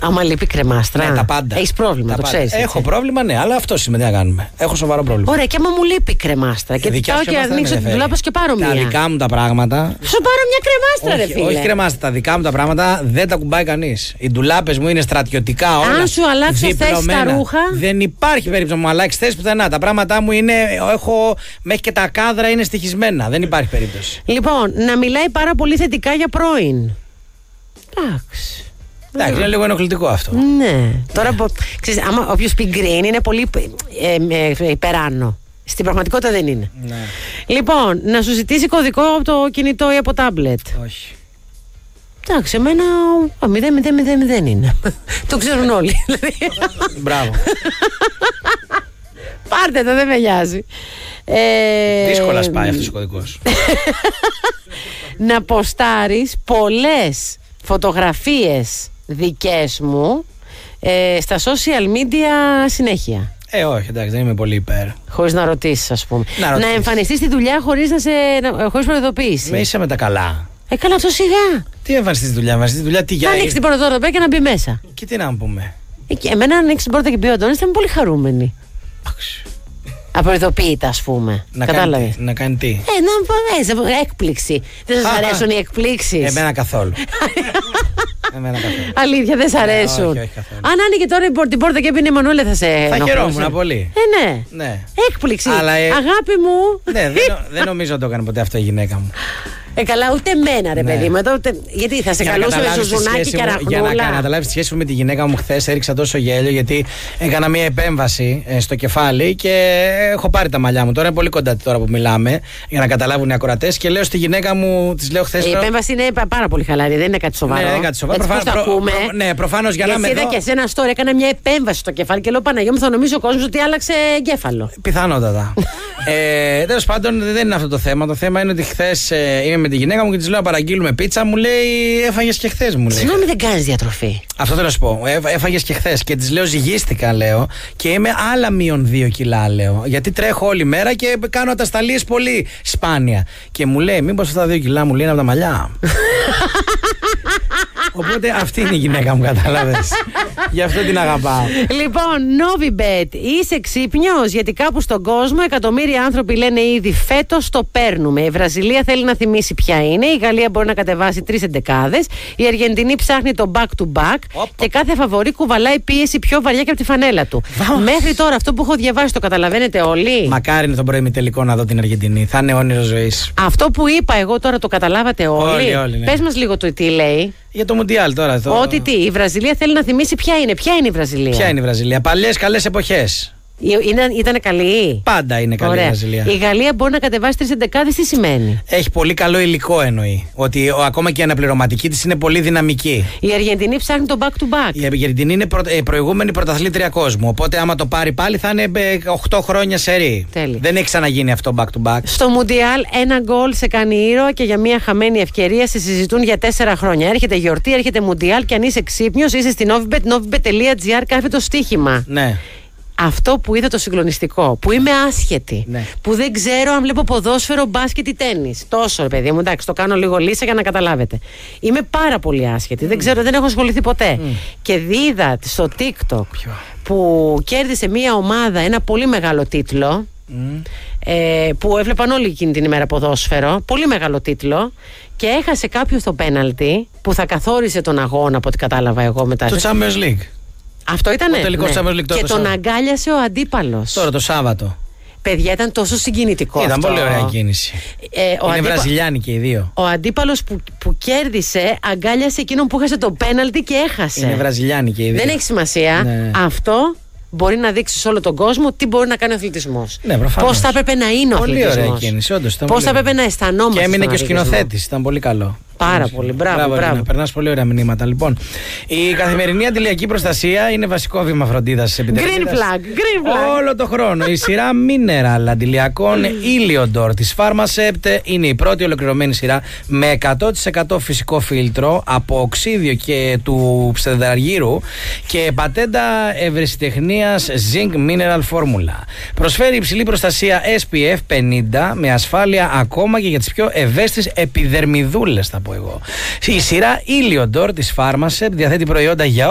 Άμα λείπει κρεμάστρα. Ναι, τα πάντα. Έχεις πρόβλημα, το ξέρεις. Έχω πρόβλημα, ναι, αλλά αυτό σημαίνει να κάνουμε. Έχω σοβαρό πρόβλημα. Ωραία, και άμα μου λείπει κρεμάστρα. Και πάω και ανοίξω την τουλάπα και πάρω μία. Τα δικά μου τα πράγματα. Σου πάρω μια κρεμάστρα, ρε φίλε. Όχι κρεμάστρα, τα δικά μου τα πράγματα δεν τα κουμπάει κανείς. Οι ντουλάπες μου είναι στρατιωτικά όλα. Αν σου αλλάξω θέση τα ρούχα. Δεν υπάρχει περίπτωση να μου αλλάξει θέση πουθενά. Τα πράγματά μου είναι. Μέχρι και τα κάδρα είναι στοιχισμένα. Δεν υπάρχει περίπτωση. Λοιπόν, να μιλάει πάρα πολύ θετικά για πρώην. Εντάξει. Εντάξει, είναι λίγο ενοχλητικό αυτό. Ναι. Τώρα, ξέρεις, άμα όποιος πει green είναι πολύ υπεράνω. Στην πραγματικότητα δεν είναι. Ναι. Λοιπόν, να σου ζητήσει κωδικό από το κινητό ή από τάμπλετ. Όχι. Εντάξει, εμένα 0 είναι. Το ξέρουν όλοι. Μπράβο. Πάρτε το, δεν με νοιάζει. Δύσκολα σπάει αυτός ο κωδικός. Να ποστάρεις πολλές φωτογραφίες δικές μου στα social media συνέχεια. Όχι, εντάξει, δεν είμαι πολύ υπέρ. Χωρίς να ρωτήσεις, ας πούμε. Να εμφανιστείς στη δουλειά χωρίς προειδοποίηση. Με είσαι με τα καλά. Καλά, αυτό σιγά. Τι εμφανιστείς στη δουλειά, τι για. Ανοίξει την πόρτα τώρα και να μπει μέσα. Και τι να μου πούμε. Εμένα, αν ανοίξει την πόρτα και μπει ο Αντώνης, θα είμαι πολύ χαρούμενη. Απροειδοποίητα, ας πούμε. Κατάλαβε. Να κάνει τι. Έκπληξη. Δεν σας αρέσουν οι εκπλήξεις? Εμένα καθόλου. Αλήθεια, δεν σ' αρέσουν? Όχι, καθόλου. Αν άνοιγε τώρα την πόρτα και έμπαινε η Μανούλα, θα σε ενοχλούσε? Θα χαιρόμουν πολύ. Ναι. Έκπληξη. Αγάπη μου. Ναι, δεν νομίζω να το έκανε ποτέ αυτό η γυναίκα μου. Καλά, ούτε εμένα, ρε παιδί μου. Γιατί θα σε καλούσε με ζουζουνάκι και αραχνούλα. Για να καταλάβεις τη σχέση μου με τη γυναίκα μου, χθες έριξα τόσο γέλιο γιατί έκανα μια επέμβαση στο κεφάλι και έχω πάρει τα μαλλιά μου. Τώρα είναι πολύ κοντά τώρα που μιλάμε, για να καταλάβουν οι ακροατές. Και λέω στη γυναίκα μου, της λέω χθες. Η επέμβαση είναι πάρα πολύ χαλαρή, δεν είναι κάτι σοβαρό. Ναι, δεν είναι κάτι σοβαρό. Ναι, προφανώς για να με. Είδα και σε ένα story, έκανα μια επέμβαση στο κεφάλι και λέω Παναγιώ μου, θα νομίζει ο κόσμος ότι άλλαξε εγκέφαλο. Πιθανότατα. Τέλος πάντων, δεν είναι αυτό το θέμα. Το θέμα είναι ότι χθες είμαι με τη γυναίκα μου και της λέω να παραγγείλουμε πίτσα. Μου λέει, έφαγες και χθες, μου λέει. Συγγνώμη, δεν κάνεις διατροφή? Αυτό θέλω να σου πω. Έφαγες και χθες. Και της λέω, ζυγίστηκα, λέω. Και είμαι άλλα -2 κιλά, λέω. Γιατί τρέχω όλη μέρα και κάνω ατασταλίες πολύ σπάνια. Και μου λέει, μήπως αυτά τα 2 κιλά μου λύνουν από τα μαλλιά. Οπότε αυτή είναι η γυναίκα μου, κατάλαβες. Γι' αυτό την αγαπάω. Λοιπόν, Novibet, είσαι ξύπνιος? Γιατί κάπου στον κόσμο εκατομμύρια άνθρωποι λένε ήδη φέτος το παίρνουμε. Η Βραζιλία θέλει να θυμίσει ποια είναι. Η Γαλλία μπορεί να κατεβάσει 3 εντεκάδες. Η Αργεντινή ψάχνει το back to back. Και κάθε φαβορί κουβαλάει πίεση πιο βαριά και από τη φανέλα του. Μέχρι τώρα αυτό που έχω διαβάσει το καταλαβαίνετε όλοι? Μακάρι είναι τον πρωί τελικό να δω την Αργεντινή. Θα είναι όνειρο ζωής. Αυτό που είπα εγώ τώρα το καταλάβατε όλοι? Ναι. Πες μας λίγο το τι λέει. Για το Μουντιάλ τώρα. Ότι τι, η Βραζιλία θέλει να θυμίσει ποια είναι. Ποια είναι η Βραζιλία? Ποια είναι η Βραζιλία? Παλιές καλές εποχές. Ήταν καλή. Πάντα είναι καλή. Ωραία. Η Βραζιλία. Η Γαλλία μπορεί να κατεβάσει 3 εντεκάδες, τι σημαίνει? Έχει πολύ καλό υλικό, εννοεί. Ότι ακόμα και η αναπληρωματική της είναι πολύ δυναμική. Η Αργεντινή ψάχνει το back to back. Η Αργεντινή είναι προηγούμενη πρωταθλήτρια κόσμου. Οπότε άμα το πάρει πάλι θα είναι 8 χρόνια σερί. Δεν έχει ξαναγίνει αυτό back to back. Στο Μουντιάλ ένα γκολ σε κάνει ήρωα και για μια χαμένη ευκαιρία σε συζητούν για 4 χρόνια. Έρχεται γιορτή, έρχεται Μουντιάλ και αν είσαι ξύπνιος είσαι στην Novibet, novibet.gr, κάθετο στοίχημα. Ναι. Αυτό που είδα το συγκλονιστικό, που είμαι άσχετη, που δεν ξέρω αν βλέπω ποδόσφαιρο, μπάσκετ ή τένις. Τόσο, ρε παιδί μου, εντάξει, το κάνω λίγο λύσα για να καταλάβετε. Είμαι πάρα πολύ άσχετη, δεν ξέρω, δεν έχω ασχοληθεί ποτέ. Και είδα στο TikTok που κέρδισε μια ομάδα ένα πολύ μεγάλο τίτλο, που έβλεπαν όλοι εκείνη την ημέρα ποδόσφαιρο, πολύ μεγάλο τίτλο, και έχασε κάποιο το πέναλτι που θα καθόρισε τον αγώνα, από ό,τι κατάλαβα εγώ μετά. Το Champions League. Αυτό ήτανε. Και τον αγκάλιασε ο αντίπαλος. Τώρα το Σάββατο. Παιδιά, ήταν τόσο συγκινητικό. Ήταν πολύ ωραία κίνηση. Είναι Βραζιλιάνοι και οι δύο. Ο αντίπαλος που κέρδισε αγκάλιασε εκείνον που έχασε το πέναλτι και έχασε. Είναι Βραζιλιάνοι και οι δύο. Δεν έχει σημασία. Ναι. Αυτό μπορεί να δείξει σε όλο τον κόσμο τι μπορεί να κάνει ο αθλητισμός. Ναι, προφανώς. Πώς θα έπρεπε να είναι ο αθλητισμός. Πολύ ωραία κίνηση, όντως. Πώς θα έπρεπε να αισθανόμαστε. Και έμεινε και ο σκηνοθέτης, ήταν πολύ καλό. Πάρα πολύ, μπράβο. Περνάς πολύ ωραία μηνύματα. Λοιπόν, η καθημερινή αντιλιακή προστασία είναι βασικό βήμα φροντίδας της επιτελείας. Green flag. Όλο το χρόνο. Η σειρά Mineral αντιλιακών Iliodor της Pharmacept είναι η πρώτη ολοκληρωμένη σειρά με 100% φυσικό φίλτρο από οξύδιο και του ψευδαργύρου και πατέντα ευρεσιτεχνίας Zinc Mineral Formula. Προσφέρει υψηλή προστασία SPF 50 με ασφάλεια ακόμα και για τις πιο ευαίσθητες επιδερμιδούλες, θα πω εγώ. Η σειρά Iliodor της Pharmacept διαθέτει προϊόντα για